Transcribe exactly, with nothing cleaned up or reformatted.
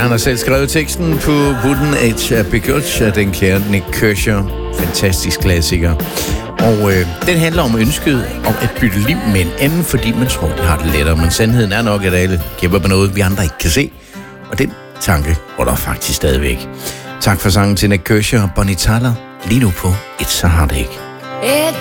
han har selv skrevet teksten på Wouldn't It Be Good, den kære Nik Kershaw. Fantastisk klassiker. Og øh, den handler om ønsket om at bytte liv med en anden, fordi man tror, de har det lettere. Men sandheden er nok, at alle kæmper på noget, vi andre ikke kan se. Og den tanke holder faktisk stadigvæk. Tak for sangen til Nik Kershaw og Bonnie Tyler. Lige nu på Et så har det ikke. It